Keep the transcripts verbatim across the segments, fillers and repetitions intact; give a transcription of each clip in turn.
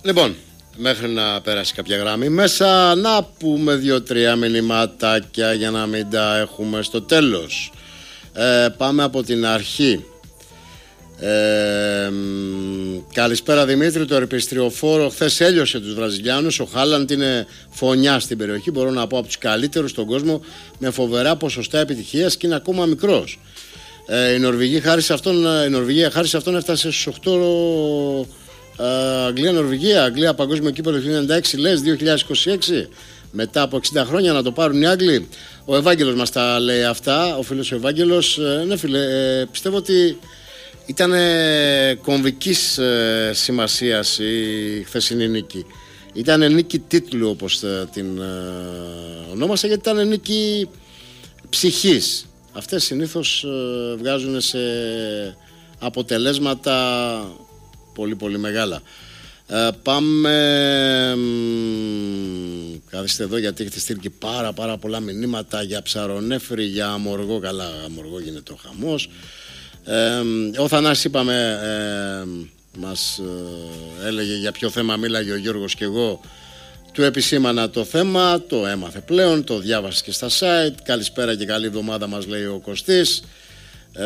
Λοιπόν, μέχρι να περάσει κάποια γραμμή μέσα, να πούμε δύο-τρία μηνυματάκια για να μην τα έχουμε στο τέλος. Ε, πάμε από την αρχή. Ε, καλησπέρα Δημήτρη, το ερπιστριοφόρο χθες έλειωσε τους Βραζιλιάνους. Ο Χάλαντ είναι φωνιά στην περιοχή, μπορώ να πω από τους καλύτερους στον κόσμο, με φοβερά ποσοστά επιτυχίας και είναι ακόμα μικρός. ε, η, Νορβηγία, χάρη σε αυτόν, η Νορβηγία χάρη σε αυτόν έφτασε στους οκτώ. ε, Αγγλία-Νορβηγία, Αγγλία παγκόσμιο κύπελλο του ενενήντα έξι, λες δύο χιλιάδες είκοσι έξι, μετά από εξήντα χρόνια να το πάρουν οι Άγγλοι. Ο Ευάγγελος μας τα λέει αυτά, ο φίλος ο Ευάγγελος. ε, Ναι φίλε, ε, πιστεύω ότι ήταν κομβικής ε, σημασίας η χθεσινή νίκη. Ήταν νίκη τίτλου, όπως ε, την ε, ονόμασα, γιατί ήταν νίκη ψυχής. Αυτές συνήθως ε, βγάζουν σε αποτελέσματα πολύ πολύ μεγάλα. ε, Πάμε. Καθίστε εδώ, γιατί έχετε στείλει και πάρα πάρα πολλά μηνύματα για ψαρονέφρι, για αμοργό. Καλά, αμοργό γίνεται ο χαμός. Ε, ο Θανάσης, είπαμε, ε, μας ε, έλεγε για ποιο θέμα μίλαγε ο Γιώργος και εγώ. Του επισήμανα το θέμα, το έμαθε πλέον, το διάβασε και στα site. Καλησπέρα και καλή εβδομάδα μας λέει ο Κωστής. ε,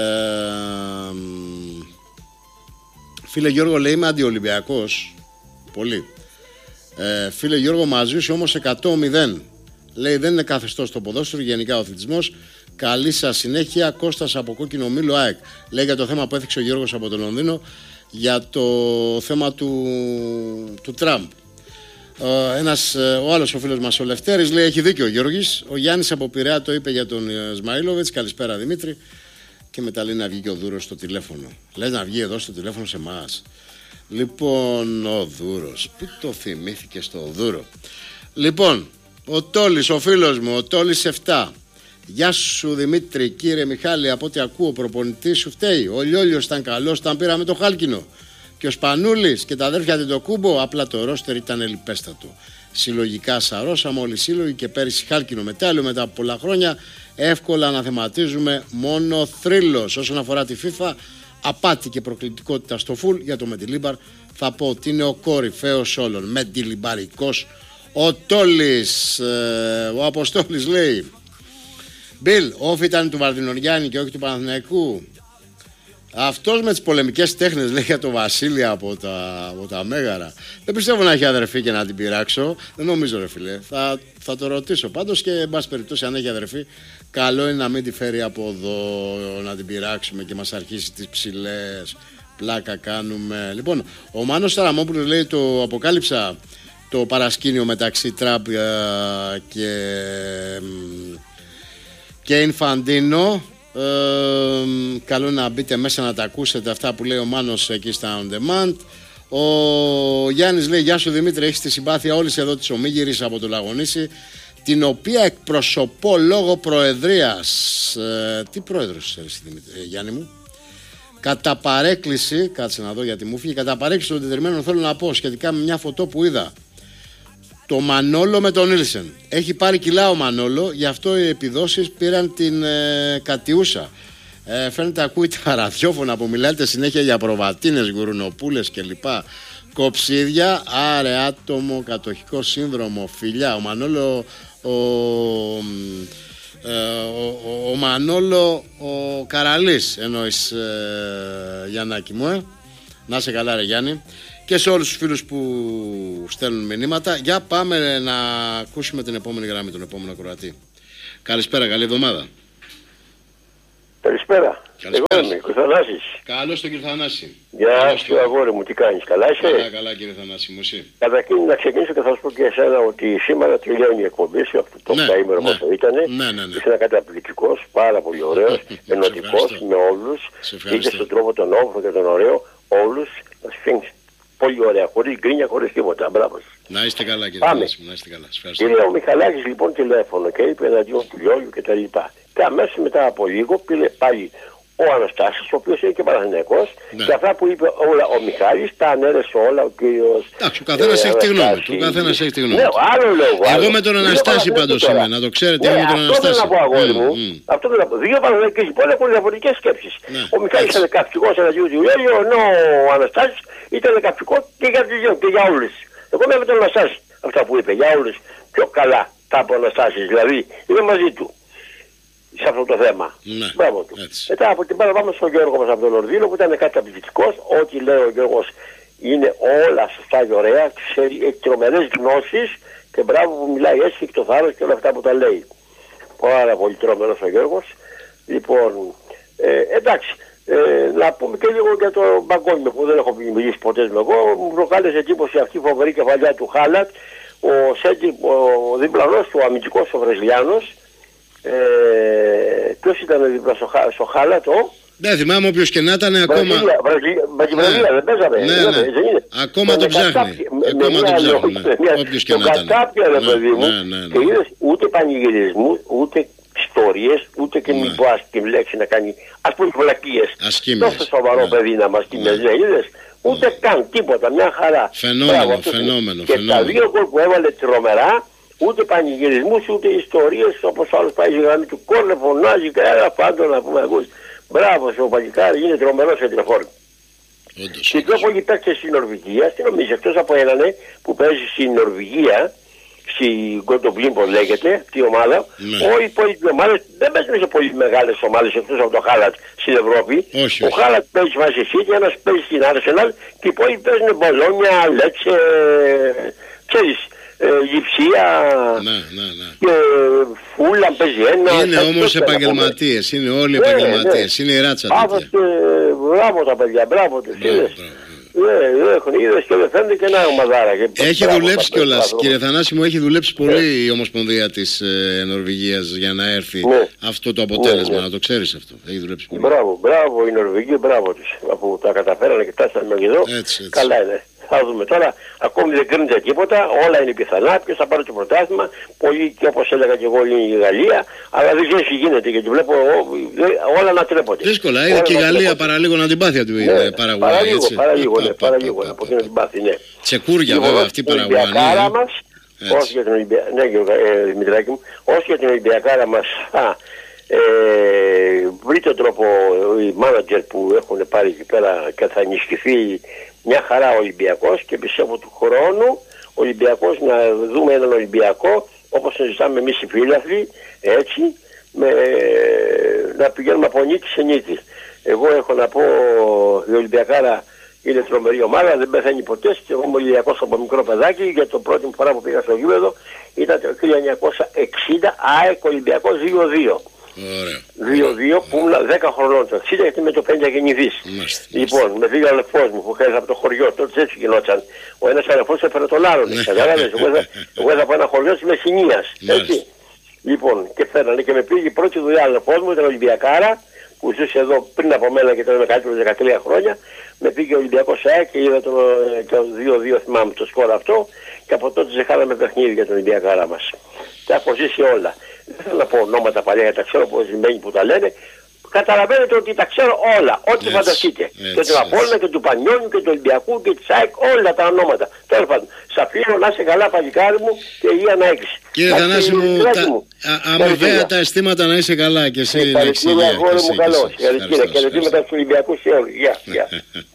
Φίλε Γιώργο, λέει, είμαι αντιολυμπιακός. Πολύ. ε, Φίλε Γιώργο, μαζί σου όμως εκατό μηδέν. Λέει, δεν είναι καθεστώς το ποδόσφαιρο, γενικά ο αθλητισμός. Καλή σας συνέχεια. Κώστας από Κόκκινο Μήλο ΑΕΚ. Λέει για το θέμα που έθιξε ο Γιώργος από το Λονδίνο, για το θέμα του, του Τραμπ. Ε, ένας, ο άλλος ο φίλος μας ο Λευτέρης λέει, έχει δίκιο ο Γιώργης. Ο Γιάννης από Πειραιά το είπε για τον Σμαΐλοβιτς. Καλησπέρα Δημήτρη. Και μετά λέει να βγει και ο Δούρος στο τηλέφωνο. Λες να βγει εδώ στο τηλέφωνο σε εμάς. Λοιπόν, ο Δούρος. Πού το θυμήθηκε στο Δούρο. Λοιπόν, ο Τόλης, ο φίλος μου, ο Τόλης επτά. Γεια σου Δημήτρη, κύριε Μιχάλη, από ό,τι ακούω, προπονητής σου φταίει. Ο Λιόλιος ήταν καλός, ήταν πήραμε το Χάλκινο. Και ο Σπανούλης και τα αδέρφια Τετοκούμπο, απλά το ρόστερ ήταν ελιπέστατο. Συλλογικά σαρώσαμε όλοι οι σύλλογοι και πέρυσι Χάλκινο μετάλλιο μετά από πολλά χρόνια. Εύκολα να θεματίζουμε μόνο θρύλος. Όσον αφορά τη FIFA, απάτη και προκλητικότητα στο φουλ. Για το Μεντιλίμπαρ θα πω ότι είναι ο κορυφαίος όλων. Μεντιλιμπαρικός. Ο Τόλης, ε, ο Αποστόλης λέει, Μπιλ, όφη ήταν του Βαρδινογιάννη και όχι του Παναθηναϊκού. Αυτός με τις πολεμικές τέχνες, λέει, για το Βασίλη από τα, από τα Μέγαρα. Δεν πιστεύω να έχει αδερφή και να την πειράξω. Δεν νομίζω ρε φίλε. Θα, θα το ρωτήσω πάντως και εν πάση περιπτώσει αν έχει αδερφή, καλό είναι να μην τη φέρει από εδώ, να την πειράξουμε και μας αρχίσει τις ψηλές. Πλάκα κάνουμε. Λοιπόν, ο Μάνος Σαραμόπουλος λέει, το αποκάλυψα το παρασκήνιο μεταξύ Τραμπ και, και Ινφαντίνο. Ε, καλό να μπείτε μέσα να τα ακούσετε αυτά που λέει ο Μάνος εκεί στα On Demand. Ο Γιάννης λέει, γεια σου Δημήτρη, έχεις τη συμπάθεια όλης εδώ της Ομίγυρης από το Λαγονήσι, την οποία εκπροσωπώ λόγω προεδρίας. Ε, τι πρόεδρος είσαι Δημήτρη, ε, Γιάννη μου? Κατά παρέκκληση, κάτσε να δω γιατί μου φύγει, κατά παρέκκληση των τετριμένων θέλω να πω σχετικά με μια φωτό που είδα. Το Μανόλο με τον Νίλσεν. Έχει πάρει κιλά ο Μανόλο, γι' αυτό οι επιδόσεις πήραν την ε, κατιούσα. Ε, φαίνεται ακούει τα ραδιόφωνα που μιλάτε συνέχεια για προβατίνες, γουρουνοπούλες κλπ. Κοψίδια, άρε άτομο, κατοχικό σύνδρομο, φιλιά. Ο Μανόλο, ο, ε, ο, ο, ο Μανόλο, ο Καραλής εννοείς, ε, Γιαννάκη μου, ε. Να σε καλά ρε Γιάννη. Και σε όλους τους φίλους που στέλνουν μηνύματα. Για πάμε να ακούσουμε την επόμενη γραμμή, τον επόμενο ακροατή. Καλησπέρα, καλή εβδομάδα. Καλησπέρα. Καλησπέρα. Εγώ είμαι, Κωνσταντινάκης. Καλώς τον κύριο Θανάση. Γεια σου αγόρι μου, τι κάνεις, καλά είσαι? Καλά, καλά κύριε Θανάση μου, εσύ? Καταρχήν να ξεκινήσω και θα σου πω και εσένα ότι σήμερα τελειώνει η εκπομπή σου, αυτό το πενταήμερο ναι, που το ήταν. Ναι, ναι, ναι. Είσαι ένα καταπληκτικός, πάρα πολύ ωραίος, ενωτικός με όλους. Είχε στον τρόπο τον όμορφο και τον ωραίο, όλους να σφίγγεις. Πολύ ωραία, χωρίς γκρίνια, χωρίς τίποτα. Μπράβο. Να είστε καλά κύριε Θανάση μου, να είστε καλά. Πήρε ο Μιχαλάκης λοιπόν τηλέφωνο και είπε εναντίον του Λιόλιου και τα λοιπά. Και αμέσως μετά από λίγο πήρε πάλι ο Αναστάσης, ο οποίος είναι και Παναθηναϊκός, ναι. Και αυτά που είπε όλα, ο Μιχάλης, τα ανέρεσε όλα ο κύριος. Εντάξει, ο καθένας ε, έχει τη γνώμη του. Ο καθένας έχει τη γνώμη του. Ναι, άλλο λόγο. Εγώ άλλο. Με τον Αναστάση πάντως είμαι, να το ξέρετε. Ναι, εγώ με τον αυτό Αναστάση. δεν να πω, αγόρι μου. Mm, mm. Αυτό δεν να πω. Δύο Παναθηναϊκοί πολύ πολύ διαφορετικές σκέψεις. Ναι, ο Μιχάλης ήταν καυστικός εναντίον του Λέλιο, ενώ ο Αναστάσης ήταν καυστικός και για τους δύο και για όλους. Εγώ είμαι με τον Αναστάση, αυτά που είπε, για όλους πιο καλά τα από Αναστάσεις, δηλαδή είμαι μαζί του. Σε αυτό το θέμα. Ναι, μπράβο του. Μετά από την πάρα πάμε στον Γιώργο μας από τον Ορδίλο που ήταν καταπληκτικός. Ό,τι λέει ο Γιώργος είναι όλα σωστά και ωραία. Ξέρει, έχει τρομερές γνώσεις και μπράβο που μιλάει έτσι και το θάρρος και όλα αυτά που τα λέει. Πάρα πολύ τρομερός ο Γιώργος. Λοιπόν, ε, εντάξει, ε, να πούμε και λίγο για το παγκόσμιο που δεν έχω μιλήσει ποτέ με εγώ. Μου προκάλεσε εντύπωση αυτή η φοβερή κεφαλιά του Χάλατ. Ο Σέντι, ο διπλανός του, ο αμυντικός ο Βραζιλιάνος. Ε, ποιος ήταν δίπλα στο, στο Χάλατο. Δεν θυμάμαι όποιος και να ήταν ακόμα. Με την Βραζιλία δεν παίζαμε. Ναι, ναι. Ακόμα το ψάχνει. Ακόμα το ψάχνει. Όποιος και να ήταν. Το κατάπια ρε παιδί μου. Και είδες ούτε πανηγυρισμούς, ούτε ιστορίες, ούτε και μην πω άσχημη λέξη να κάνει ας πούμε βλακίες. Τόσο σοβαρό παιδί να μας κοιμές, είδες. Ούτε καν τίποτα, μια χαρά. Φαινόμενο, φαινόμενο. Και τα δύο γκολ που έβαλε τρομερά. Ούτε πανηγυρισμούς, ούτε ιστορίες όπως άλλος πάει στη γραμμή του κόρνε, φωνάζει και έλα πάντων να πούμε εγώ. Μπράβο στο παλικάρι, είναι τρομερός σε τηλεφόρη. Και πιο πολλοί παίκτες στην Νορβηγία, τι νομίζεις, εκτός από έναν που παίζει στην Νορβηγία, στην Κοντομπλίμπο λέγεται, τη ομάδα, ναι. Όλοι οι υπόλοιποι ομάδες δεν παίζουν σε πολύ μεγάλες ομάδες εκτός από το Χάλατ στην Ευρώπη. Όχι, ο Χάλατ παίζει μαζί City, ένας παίζει στην Arsenal και οι υπόλοιποι παίζουν Μπολόνια, Λέτσε, ξέρεις. Ε, Γυψία ναι, ναι, ναι. Και Φούλα παίζει ένα. Είναι όμως επαγγελματίες, είναι όλοι ναι, επαγγελματίες, ναι. Είναι η ράτσα τέτοια. Μπράβο τα παιδιά, μπράβο τους, είδες. Ναι, έχουν, είδες και δεν φαίνεται και ένα ομαδάρα. Έχει δουλέψει κιόλας, κύριε Θανάση μου, έχει δουλέψει πολύ ναι. Η Ομοσπονδία της ε, Νορβηγίας για να έρθει ναι. Αυτό το αποτέλεσμα, ναι, ναι. Να το ξέρεις αυτό. Έχει δουλέψει πολύ. Μπράβο, μπράβο η Νορβηγία, μπράβο τους. Αφού τα καταφέρανε και φτάσανε μέχρι εδώ, καλά είναι. Θα δούμε τώρα, ακόμη δεν κρίνεται τίποτα, όλα είναι πιθανά. Ποιος θα πάρει το πρωτάθλημα, πολλοί και όπως έλεγα και εγώ είναι η Γαλλία, αλλά δεν ξέρω τι γίνεται γιατί βλέπω όλα να τρέπονται. Δύσκολα, είναι και η Γαλλία παραλίγο να την πάθει του ναι, Παραγουάη. Παραλίγο, παραλίγο, ναι, παραλίγο, από εκεί να την πάθει, ναι. Τσεκούρια βέβαια αυτή η Παραγουάη. Όχι για την Ολυμπιακάρα, ναι Δημητράκη μου, όχι για την Ολυμπιακάρα μας, ε, βρει τον τρόπο οι μάνατζερ που έχουν πάρει εκεί πέρα και θα ενισχυθεί μια χαρά ο Ολυμπιακός και πιστεύω του χρόνου ο Ολυμπιακός να δούμε έναν Ολυμπιακό όπως συζητάμε εμείς οι φίλαθλοι, έτσι, με, να πηγαίνουμε από νίκη σε νίκη. Εγώ έχω να πω η Ολυμπιακάρα είναι τρομερή ομάδα, δεν πεθαίνει ποτέ και εγώ είμαι Ολυμπιακός από μικρό παιδάκι για το πρώτη φορά που πήγα στο γήπεδο ήταν το χίλια εννιακόσια εξήντα ΑΕΚ Ολυμπιακός δύο δύο. δύο δύο που ήμουν δέκα χρονών το εξήντα γιατί με το πέντε γεννηθείς. Λοιπόν, με δύο αδελφός μου που είχα από το χωριό, τότε έτσι γινόταν. Ο ένας αδελφός έφερε τον άλλον. Καταλάβες, εγώ είδα από ένα χωριό της Μεσσηνίας. Έτσι. Λοιπόν, και φέρανε και με πήγε η πρώτη δουλειά αδελφός μου, ήταν Ολυμπιακάρα, που ζούσε εδώ πριν από μένα και ήταν μεγαλύτερο δεκατρία χρόνια. Με πήγε ο Ολυμπιακός ΑΕΚ και είδα το, το δύο δύο, θυμάμαι το σκορ αυτό. Και από τότε ζεχάραμε παιχνίδι για τον Ολυμπιακάρα μας. Τα έχω ζήσει όλα. Δεν θέλω να πω ονόματα παλιά γιατί τα ξέρω πως σημαίνει που τα λένε. Καταλαβαίνετε ότι τα ξέρω όλα, ό,τι yes, φανταστείτε. Yes, και του Απόλλωνα yes. Και του Πανιόνιου και του Ολυμπιακού και της ΑΕΚ, όλα τα ονόματα. Τέλος πάντων, σ' αφήνω να είσαι καλά παλικάρι μου και υγεία να έχεις. Κύριε Θανάση μου, αμοιβαία τα αισθήματα να είσαι καλά και εσύ να έχεις υγεία. Ευχαριστώ μου καλό. Και ρετήματα στους Ολυμπιακούς και όλοι. Γεια.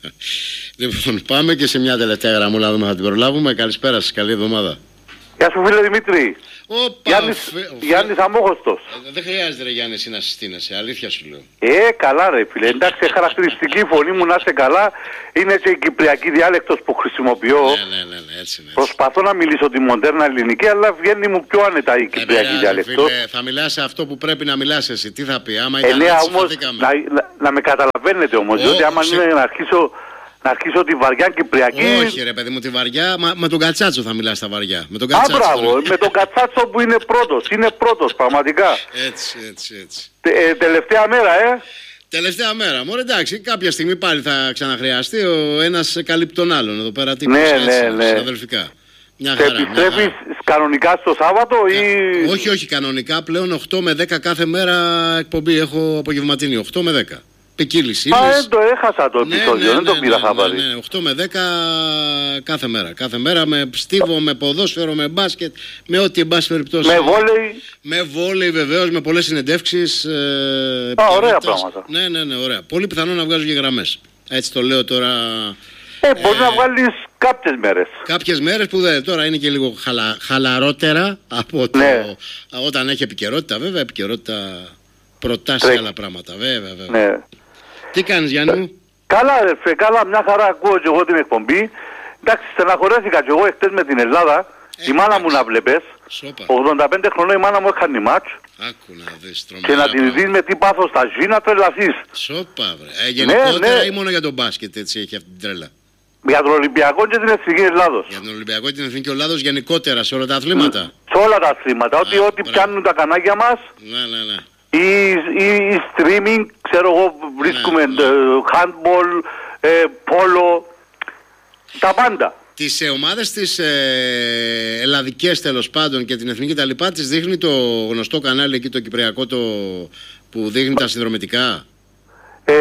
Λοιπόν, πάμε και σε μια τελευταία γραμμούλα να δούμε θα την προλάβουμε. Καλησπέρα σας, καλή εβδομάδα. Γεια σου φίλε Δημήτρη. Οπα, Γιάννης, φε, φε, Γιάννης Αμόχωστος. Ε, δεν χρειάζεται ρε Γιάννη εσύ να συστήνεσαι, αλήθεια σου λέω. Ε, καλά ρε φίλε, εντάξει χαρακτηριστική φωνή μου να είσαι καλά. Είναι και η κυπριακή διάλεκτος που χρησιμοποιώ. Ναι, ναι, ναι, ναι, έτσι, ναι. Προσπαθώ να μιλήσω τη μοντέρνα ελληνική, αλλά βγαίνει μου πιο άνετα η κυπριακή ε, διάλεκτος. Φίλε, θα μιλάς αυτό που πρέπει να μιλάς εσύ, τι θα πει, άμα ήταν ε, ναι, έτσι όμως, να, να, να με καταλαβαίνετε όμως, oh, διότι άμα σε... είναι να αρχίσω... Να αρχίσω τη βαριά κυπριακή. Όχι ρε παιδί μου, τη βαριά, μα, με τον Κατσάτσο θα μιλάς τα βαριά. Με τον Α, μπράβο, με τον Κατσάτσο που είναι πρώτος, είναι πρώτος πραγματικά. Έτσι, έτσι, έτσι. Τε, ε, τελευταία μέρα, ε. Τελευταία μέρα, μωρέ εντάξει, κάποια στιγμή πάλι θα ξαναχρειαστεί ο ένας καλύπτει τον άλλον εδώ πέρα. Τύπος, ναι, έτσι, ναι, ναι. Συναδελφικά. Μια σε χαρά, επιστρέφεις μια χαρά. Κανονικά στο Σάββατο ή... Όχι, όχι, κανονικά πλέον οκτώ με δέκα κάθε μέρα εκπομπή έχω απογευματινή, οκτώ με δέκα. ποικίλης ύλης. Α, δεν το έχασα το επεισόδιο, ναι, ναι, δεν το ναι, πήρα ναι, χαμπάρι. ναι, ναι, οκτώ με δέκα κάθε μέρα. Κάθε μέρα με στίβο, με ποδόσφαιρο, με μπάσκετ, με ό,τι εν πάση περιπτώσει. Με βόλεϊ. Με βόλεϊ βεβαίως, με πολλές συνεντεύξεις. Ε, Α, ωραία πράγματα. Ναι, ναι, ναι, ωραία. Πολύ πιθανό να βγάζω και γραμμές. Έτσι το λέω τώρα. Ε, μπορεί ε, να βγάλεις κάποιες μέρες. Κάποιες μέρες που δεν, τώρα είναι και λίγο χαλα, χαλαρότερα από το, ναι. όταν έχει επικαιρότητα, βέβαια. Επικαιρότητα προτάσει Τρέχει. άλλα πράγματα, βέβαια, βέβαια. Ναι. Τι κάνεις, Γιάννη μου? Καλά, ρε, καλά, μια χαρά ακούω και εγώ την εκπομπή. Εντάξει, στεναχωρέθηκα και εγώ εχθές με την Ελλάδα. Ε, η μάνα εντάξει. μου να βλέπεις. Σόπα. ογδόντα πέντε χρονών η μάνα μου έκανε μάτς. Άκου να δεις, Και τρομερά να την πράγματα. δεις με τι πάθος θα ζει, να τρελαθείς. Σόπα, βρε. Ε, γενικότερα ναι. ή μόνο για τον μπάσκετ έτσι έχει αυτή την τρέλα? Για τον Ολυμπιακό και την Εθνική Ελλάδος. Για τον Ολυμπιακό και την Εθνική Ελλάδος γενικότερα σε όλα τα αθλήματα. Σε όλα τα αθλήματα. Ό,τι, Α, ό,τι μπράβο. πιάνουν τα κανάλια μας. Ναι, ναι, ναι. Ή, ή, ή streaming, ξέρω εγώ, βρίσκουμε Ναι, ναι. ε, handball, ε, πόλο, τα πάντα. Τις ε, ομάδες τις ε, ελλαδικές τέλος πάντων και την εθνική τα λοιπά τις δείχνει το γνωστό κανάλι εκεί το κυπριακό το, που δείχνει τα συνδρομητικά. Ε,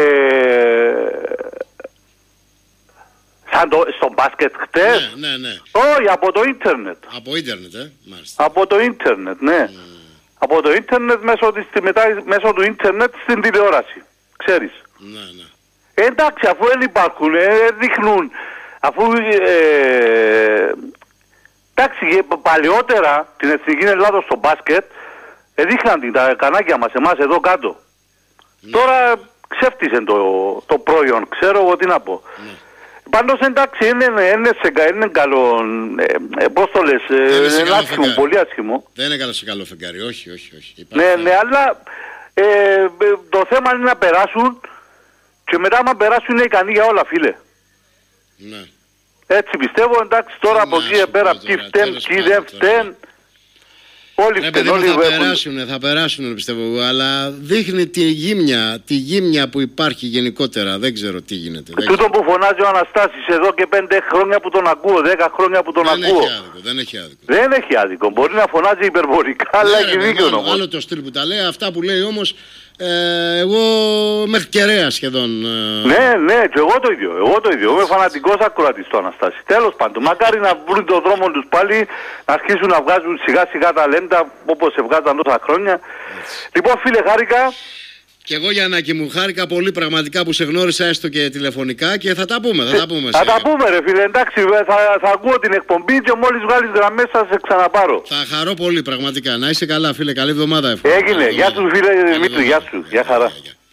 σαν το, στο μπάσκετ χτες. Ναι, ναι, ναι. Όχι, από το ίντερνετ. Από ίντερνετ, ε, μάλιστα. Από το ίντερνετ, ναι. Mm. Από το ίντερνετ μέσω, της, μετά, μέσω του ίντερνετ στην τηλεόραση. Ξέρεις. Ναι, ναι. Ε, εντάξει, αφού δεν υπάρχουν, ε, δείχνουν. Αφού, ε, εντάξει, παλαιότερα την Εθνική Ελλάδος στο μπάσκετ ε, δείχναν την, τα κανάκια μας, εμάς εδώ κάτω. Ναι. Τώρα ξέφτισε το, το προϊόν, ξέρω εγώ τι να πω. Ναι. Πάντως εντάξει, είναι, είναι, είναι, είναι καλό, ε, πώς το λες, ε, είναι άσχημο, πολύ άσχημο. Δεν είναι καλό σε καλό φεγγάρι, όχι, όχι, όχι. Ναι, Υπάρχει... ναι, αλλά ε, το θέμα είναι να περάσουν και μετά άμα περάσουν είναι ικανοί για όλα, φίλε. Ναι. Έτσι πιστεύω, εντάξει, τώρα Να από εκεί σου πέρα πω ποιοι τώρα, φταίν, τέλος ποιοι πάντων δεν τώρα. φταίν. Όλοι Ναι, φταίν, παιδί μου, όλοι θα έχουν. περάσουν, θα περάσουν πιστεύω εγώ, αλλά δείχνει τη γύμνια, τη γύμνια που υπάρχει γενικότερα. Δεν ξέρω τι γίνεται. Δεν Τούτο που φωνάζει ο Αναστάσης εδώ και πέντε χρόνια που τον ακούω, δέκα χρόνια που τον δεν ακούω. έχει άδικο, δεν έχει άδικο. Δεν έχει άδικο. Μπορεί να φωνάζει υπερβολικά, αλλά Ναι, έχει ρε, δίκιο άλλο, όμως. άλλο το στυλ που τα λέει, αυτά που λέει όμως ε, εγώ μέχρι κεραία σχεδόν. Ε, Ναι, ναι, και εγώ το ίδιο. Εγώ το ίδιο. Είμαι φανατικός ακροατής του Αναστάση. Τέλος πάντων, μακάρι να βρουν τον δρόμο τους πάλι, να αρχίσουν να βγάζουν σιγά σιγά ταλέντα όπως σε βγάζαν τόσα χρόνια. Έτσι. Λοιπόν, φίλε, χάρηκα. Και εγώ Γιαννάκη μου χάρηκα πολύ πραγματικά που σε γνώρισα έστω και τηλεφωνικά και θα τα πούμε, θα τα πούμε. Θα σε- τα πούμε, ρε φίλε. Εντάξει, θα, θα ακούω την εκπομπή και μόλις βγάλεις γραμμές θα σε ξαναπάρω. Θα χαρώ πολύ πραγματικά. Να είσαι καλά φίλε, καλή εβδομάδα εύχομαι. Έγινε. Καλή Γεια εβδομάδα. σου, φίλε Καλή Δημήτρη. εβδομάδα. Γεια σου. Γεια χαρά. γεια, γεια.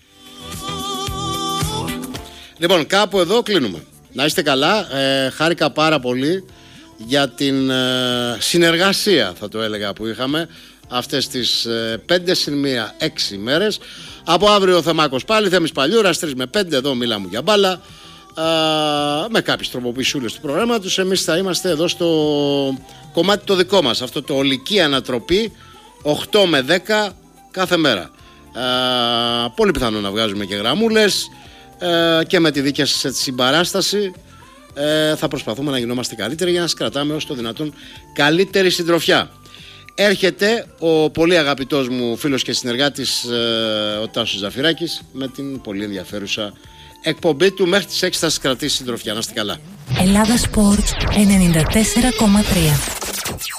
Λοιπόν, κάπου εδώ κλείνουμε. Να είστε καλά. Ε, χάρηκα πάρα πολύ για την ε, συνεργασία, θα το έλεγα, που είχαμε αυτές τις ε, πέντε συν μία έξι μέρες. Από αύριο ο Θεμάκος πάλι, Θέμης Παλιούρας, τρεις με πέντε, εδώ μιλάμε για μπάλα. Ε, με κάποιες τροποποιησούλες του προγράμματος. Εμείς θα είμαστε εδώ στο κομμάτι το δικό μας, αυτό το ολική ανατροπή, οκτώ με δέκα κάθε μέρα. Ε, πολύ πιθανό να βγάζουμε και γραμμούλες ε, και με τη δίκαια σας έτσι συμπαράσταση ε, θα προσπαθούμε να γινόμαστε καλύτεροι για να σας κρατάμε όσο το δυνατόν καλύτερη συντροφιά. Έρχεται ο πολύ αγαπητός μου φίλος και συνεργάτης ε, ο Τάσος Ζαφυράκης με την πολύ ενδιαφέρουσα εκπομπή του. Μέχρι τις έξι θα σας κρατήσει συντροφιά. Να είστε καλά. Ελλάδα Sports ενενήντα τέσσερα κόμμα τρία.